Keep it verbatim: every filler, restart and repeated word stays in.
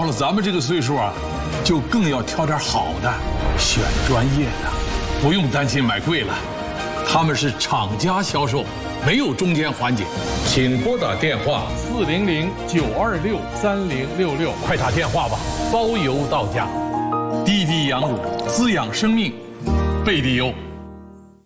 了咱们这个岁数啊，就更要挑点好的，选专业的，不用担心买贵了。他们是厂家销售，没有中间环节。请拨打电话四零零九二六三零六六， 快打电话吧，包邮到家。滴滴羊乳滋养生命，贝蒂优。